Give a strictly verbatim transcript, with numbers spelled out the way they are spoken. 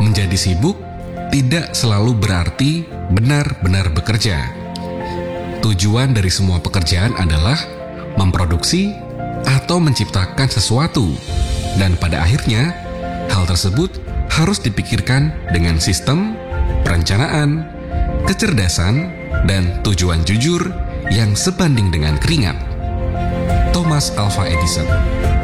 Menjadi sibuk tidak selalu berarti benar-benar bekerja. Tujuan dari semua pekerjaan adalah memproduksi atau menciptakan sesuatu, dan pada akhirnya hal tersebut harus dipikirkan dengan sistem, perencanaan, kecerdasan, dan tujuan jujur yang sebanding dengan keringat. Thomas Alva Edison.